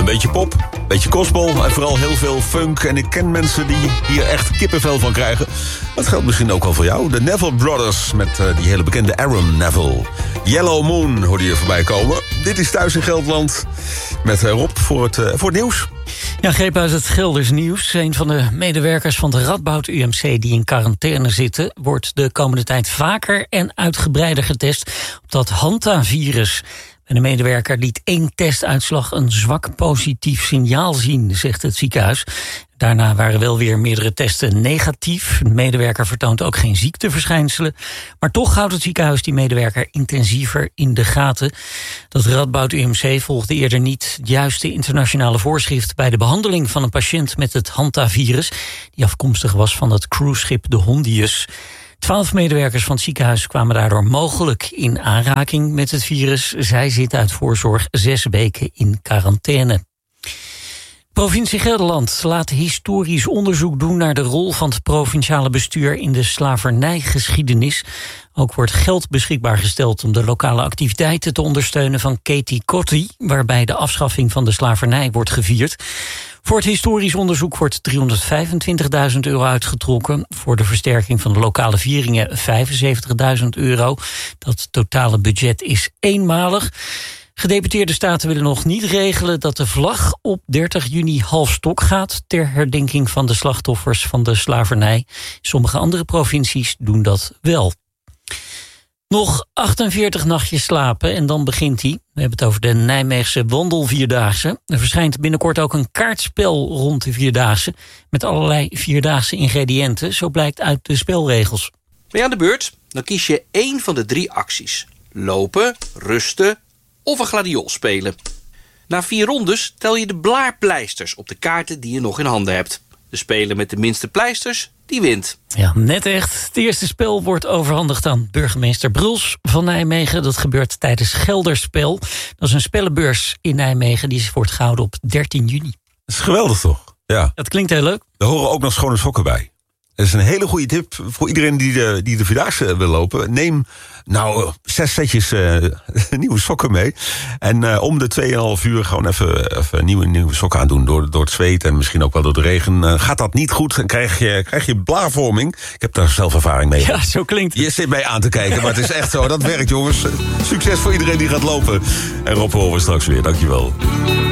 Een beetje pop, een beetje gospel en vooral heel veel funk. En ik ken mensen die hier echt kippenvel van krijgen. Dat geldt misschien ook wel voor jou. De Neville Brothers met die hele bekende Aaron Neville. Yellow Moon hoorde je voorbij komen. Dit is Thuis in Gelderland met Rob voor het nieuws. Ja, greep uit het Gelders nieuws. Een van de medewerkers van de Radboud UMC die in quarantaine zitten, wordt de komende tijd vaker en uitgebreider getest op dat Hanta-virus. En de medewerker liet 1 testuitslag een zwak positief signaal zien, zegt het ziekenhuis. Daarna waren wel weer meerdere testen negatief. De medewerker vertoont ook geen ziekteverschijnselen. Maar toch houdt het ziekenhuis die medewerker intensiever in de gaten. Dat Radboud UMC volgde eerder niet het juiste internationale voorschrift bij de behandeling van een patiënt met het Hanta-virus, die afkomstig was van het cruiseschip de Hondius. 12 medewerkers van het ziekenhuis kwamen daardoor mogelijk in aanraking met het virus. Zij zitten uit voorzorg 6 weken in quarantaine. Provincie Gelderland laat historisch onderzoek doen naar de rol van het provinciale bestuur in de slavernijgeschiedenis. Ook wordt geld beschikbaar gesteld om de lokale activiteiten te ondersteunen van Katie Kotti, waarbij de afschaffing van de slavernij wordt gevierd. Voor het historisch onderzoek wordt €325.000 uitgetrokken. Voor de versterking van de lokale vieringen €75.000. Dat totale budget is eenmalig. Gedeputeerde staten willen nog niet regelen dat de vlag op 30 juni half stok gaat ter herdenking van de slachtoffers van de slavernij. Sommige andere provincies doen dat wel. Nog 48 nachtjes slapen en dan begint hij. We hebben het over de Nijmeegse wandelvierdaagse. Er verschijnt binnenkort ook een kaartspel rond de vierdaagse met allerlei vierdaagse ingrediënten. Zo blijkt uit de spelregels. Ben je aan de beurt? Dan kies je 1 van de 3 acties. Lopen, rusten of een gladiool spelen. Na 4 rondes tel je de blaarpleisters op de kaarten die je nog in handen hebt. De speler met de minste pleisters, die wint. Ja, net echt. Het eerste spel wordt overhandigd aan burgemeester Bruls van Nijmegen. Dat gebeurt tijdens Gelderspel. Dat is een spellenbeurs in Nijmegen. Die wordt gehouden op 13 juni. Dat is geweldig toch? Ja. Dat klinkt heel leuk. Er horen ook nog schone sokken bij. Dat is een hele goede tip voor iedereen die de Vierdaagse wil lopen. Neem 6 setjes nieuwe sokken mee. En om de 2,5 uur gewoon even nieuwe sokken aandoen. Door het zweet en misschien ook wel door de regen. Gaat dat niet goed, dan krijg je blaarvorming. Ik heb daar zelf ervaring mee. Ja, zo klinkt het. Je zit mij aan te kijken, maar het is echt zo. Dat werkt, jongens. Succes voor iedereen die gaat lopen. En Rob horen we straks weer. Dankjewel.